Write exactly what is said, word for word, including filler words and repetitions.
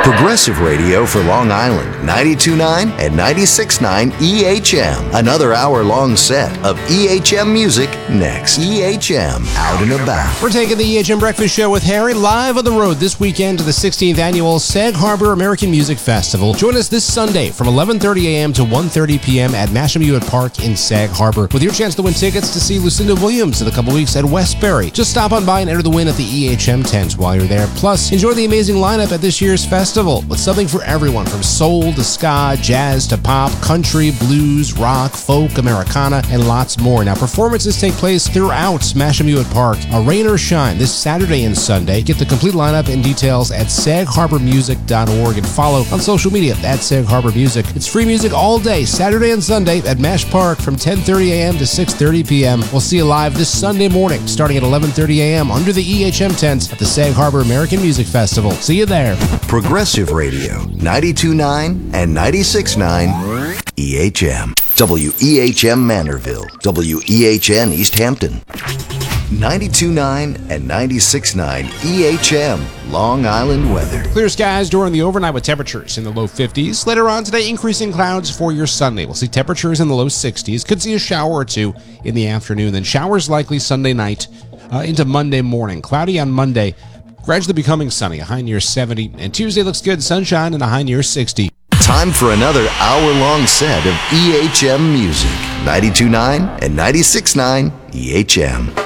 Progressive Radio for Long Island, ninety-two point nine and ninety-six point nine E H M. Another hour-long set of E H M music next. E H M, out and about. We're taking the E H M Breakfast Show with Harry live on the road this weekend to the sixteenth Annual Sag Harbor American Music Festival. Join us this Sunday from eleven thirty a.m. to one thirty p.m. at Massachusetts Park in Sag Harbor with your chance to win tickets to see Lucinda Williams in a couple weeks at Westbury. Just stop on by and enter the win at the E H M tent while you're there. Plus, enjoy the amazing lineup at this year's festival with something for everyone from soul to ska, jazz to pop, country, blues, rock, folk, Americana, and lots more. Now, performances take place throughout Massachusetts Park, a rain or shine, this Saturday and Sunday. Get the complete lineup and details at sag harbor music dot org and follow on social media at Sag Harbor Music. It's free music all day, Saturday and Sunday at Mash Park from ten thirty a.m. to six thirty p.m. We'll see you live this Sunday morning starting at eleven thirty a.m. under the E H M tent at the Sag Harbor American Music Festival. See you there. Progressive Radio, ninety-two point nine and ninety-six point nine E H M. W E H M Manorville, W E H N East Hampton. ninety-two point nine and ninety-six point nine E H M, Long Island weather. Clear skies during the overnight with temperatures in the low fifties. Later on today, increasing clouds for your Sunday. We'll see temperatures in the low sixties. Could see a shower or two in the afternoon. Then showers likely Sunday night uh, into Monday morning. Cloudy on Monday, gradually becoming sunny, a high near seventy. And Tuesday looks good, sunshine and a high near sixty. Time for another hour-long set of E H M music. ninety-two point nine and ninety-six point nine E H M.